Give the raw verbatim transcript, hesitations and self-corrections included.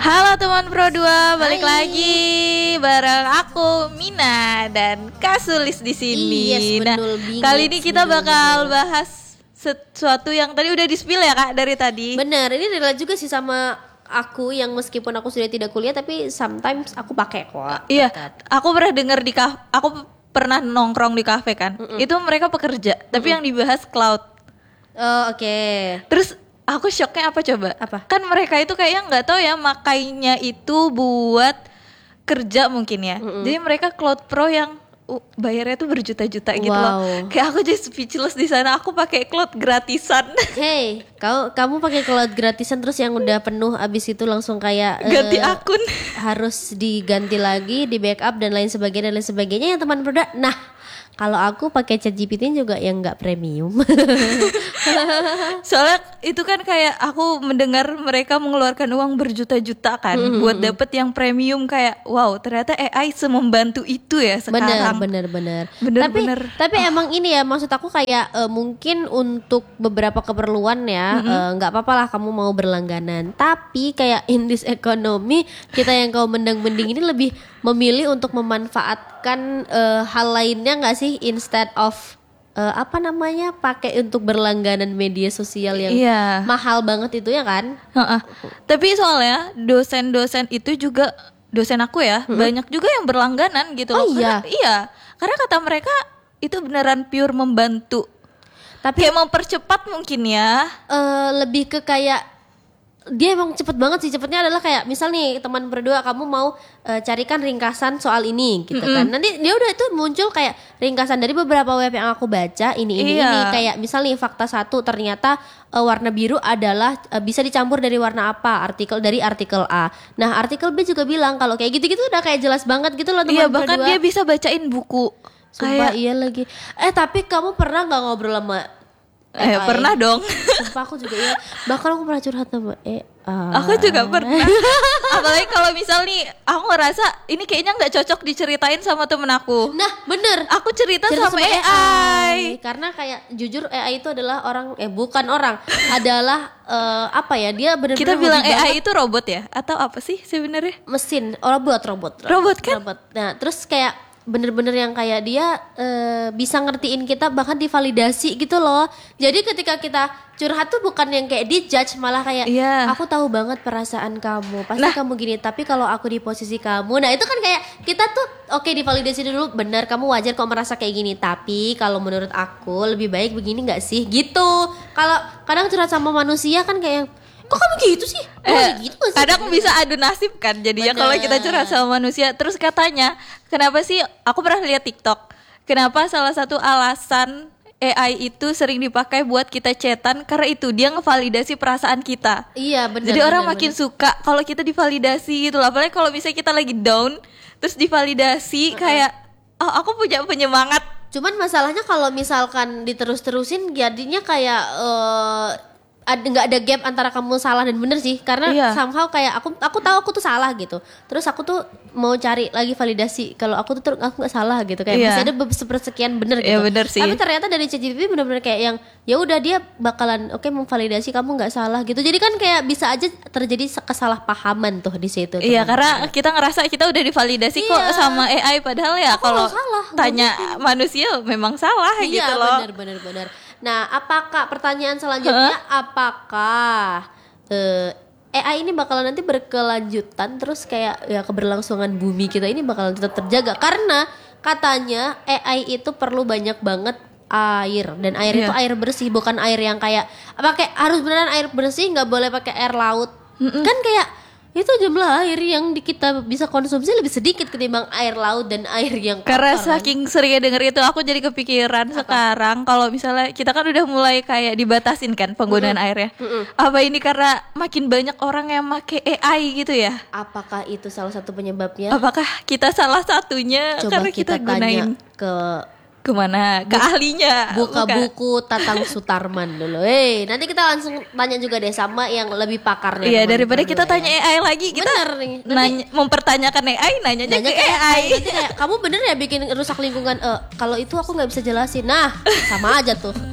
Halo teman Pro dua, balik Hai. lagi bareng aku Mina dan Kasulis di sini. Yes, nah, betul, bingit, kali ini kita betul, bakal betul. bahas sesuatu yang tadi udah di-spill ya Kak dari tadi. Bener, ini relate juga sih sama aku yang meskipun aku sudah tidak kuliah tapi sometimes aku pakai kok. Iya, aku pernah dengar di kafe, aku pernah nongkrong di kafe kan. Mm-mm. Itu mereka pekerja, tapi yang dibahas cloud. Oh, oke. Terus aku shocknya apa coba? Apa? Kan mereka itu kayaknya nggak tahu ya makainya itu buat kerja mungkin ya. Mm-mm. Jadi mereka cloud pro yang uh, bayarnya tuh berjuta-juta gitu loh. Wow. Kayak aku jadi speechless di sana. Aku pakai cloud gratisan. Hey, kau kamu pakai cloud gratisan terus yang udah penuh abis itu langsung kayak Ganti eh, akun. harus diganti lagi, di backup dan lain sebagainya dan lain sebagainya ya teman produk. Nah, kalau aku pakai ChatGPT juga yang nggak premium. Soalnya itu kan kayak aku mendengar mereka mengeluarkan uang berjuta-juta kan Mm-hmm. buat dapet yang premium, kayak wow ternyata A I semembantu itu ya sekarang. Bener, bener, bener. Bener, tapi, bener. tapi emang ini ya maksud aku kayak eh, mungkin untuk beberapa keperluan ya eh, nggak apa-apa lah kamu mau berlangganan. Tapi kayak in this economy kita yang kau mendang-mending ini lebih memilih untuk memanfaatkan eh, hal lainnya nggak sih instead of eh, apa namanya pakai untuk berlangganan media sosial yang Iya. mahal banget itu ya kan? Heeh. Tapi soalnya dosen-dosen itu juga, dosen aku ya, banyak juga yang berlangganan gitu Oh loh. iya? Karena, iya, karena kata mereka itu beneran pure membantu. Tapi Kayak mempercepat mungkin ya. eh, lebih ke kayak dia emang cepet banget sih. Cepetnya adalah kayak misal nih teman berdua kamu mau eh, carikan ringkasan soal ini gitu kan. Nanti dia udah itu muncul kayak ringkasan dari beberapa web yang aku baca ini ini Iya. ini kayak misal nih fakta satu ternyata eh, warna biru adalah eh, bisa dicampur dari warna apa, artikel dari artikel A. Nah artikel B juga bilang kalau kayak gitu-gitu udah kayak jelas banget gitu loh teman Iya, bahkan dia berdua. bisa bacain buku. Sumpah Kayak iya lagi. Eh tapi kamu pernah nggak ngobrol sama eh, A I? pernah dong. Sumpah aku juga iya. Bahkan aku pernah curhat sama eh Aku juga pernah. Apalagi kalau misal nih aku ngerasa ini kayaknya nggak cocok diceritain sama temen aku. Nah bener. Aku cerita, Cerita sama, A I. Karena kayak jujur A I itu adalah orang eh bukan orang adalah eh, apa ya dia benar-benar Kita bilang hobi A I banget. itu robot ya? Atau apa sih sebenarnya? Mesin oh, robot robot Robot kan? robot. Nah terus kayak bener-bener yang kayak dia eh, bisa ngertiin kita bahkan divalidasi gitu loh. Jadi ketika kita curhat tuh bukan yang kayak dijudge malah kayak Iya. aku tahu banget perasaan kamu pasti Nah. kamu gini tapi kalau aku di posisi kamu nah itu kan kayak kita tuh oke divalidasi dulu benar kamu wajar kok merasa kayak gini tapi kalau menurut aku lebih baik begini nggak sih gitu. Kalau kadang curhat sama manusia kan kayak kok kamu gitu sih kok Eh, masih gitu sih kadang bisa adu nasib kan jadinya kalau kita curhat sama manusia. Terus katanya kenapa sih, aku pernah lihat TikTok, kenapa salah satu alasan A I itu sering dipakai buat kita chatan karena itu dia ngevalidasi perasaan kita. iya benar. Jadi orang benar, makin suka kalau kita divalidasi gitu loh. Apalagi kalau misalnya kita lagi down terus divalidasi kayak oh aku punya penyemangat. cuman masalahnya kalau misalkan diterus-terusin jadinya kayak eh, ada nggak ada gap antara kamu salah dan bener sih karena Iya. somehow kayak aku aku tahu aku tuh salah gitu terus aku tuh mau cari lagi validasi kalau aku tuh ter- aku nggak salah gitu kayak Iya. masih ada be- sepersekian bener Iya, gitu bener sih. tapi ternyata dari ChatGPT bener-bener kayak yang ya udah dia bakalan oke memvalidasi kamu nggak salah gitu jadi kan kayak bisa aja terjadi se- kesalahpahaman tuh di situ Iya, teman. karena kita ngerasa kita udah divalidasi kok Iya. sama A I padahal ya Aku kalau nggak salah, tanya manusia memang salah Iya gitu loh. benar benar benar. Nah, apakah pertanyaan selanjutnya apakah eh, A I ini bakalan nanti berkelanjutan terus kayak ya keberlangsungan bumi kita ini bakalan tetap terjaga karena katanya A I itu perlu banyak banget air dan air Iya. itu air bersih bukan air yang kayak pakai harus beneran air bersih nggak boleh pakai air laut. Kan kayak itu jumlah air yang di- kita bisa konsumsi lebih sedikit ketimbang air laut dan air yang Karena kotor, kan? saking seringnya denger itu aku jadi kepikiran sekarang kalau misalnya kita kan udah mulai kayak dibatasin kan penggunaan airnya. Apa ini karena makin banyak orang yang make A I gitu ya? Apakah itu salah satu penyebabnya? Apakah kita salah satunya Coba karena kita, kita, tanya gunain ke kemana? Ke ahlinya. buka bukan? buku Tatang Sutarman dulu. Hei, nanti kita langsung tanya juga deh sama yang lebih pakarnya. Iya, teman daripada kita berdua tanya ya. A I lagi, kita Bener nih. Nanti- nanya, mempertanyakan A I, nanyanya Nanya ke ke A I. Nanti kayak kamu bener ya bikin rusak lingkungan? Eh, kalau itu aku nggak bisa jelasin. Nah, sama aja tuh.